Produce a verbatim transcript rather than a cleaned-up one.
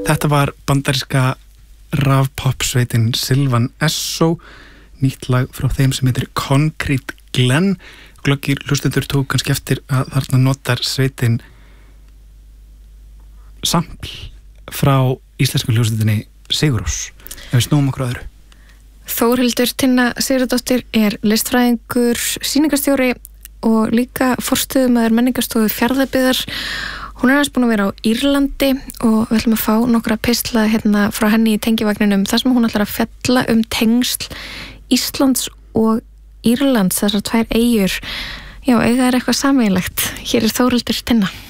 Þetta var bandaríska rafpopsveitin Sylvan Esso, nýtt lag frá þeim sem heitir Concrete Glen. Glöggir hlustendur tók kannski eftir að þarna notar sveitin sampl frá íslensku hljómsveitinni Sigur Rós. Ef við snúum okkur öðru. Þórhildur Tinna Sigurðardóttir er listfræðingur, sýningarstjóri og líka forstöðumaður menningarstofu Fjarðabyggðar. Hún er aðeins búin að vera á Írlandi og við ætlum að fá nokkra pistla hérna frá henni í tengivagninum þar sem hún ætlar að fjalla um tengsl Íslands og Írlands, þessar tvær eyjur. Já, eiga er eitthvað sameiginlegt. Hér er Þórhildur Tinna.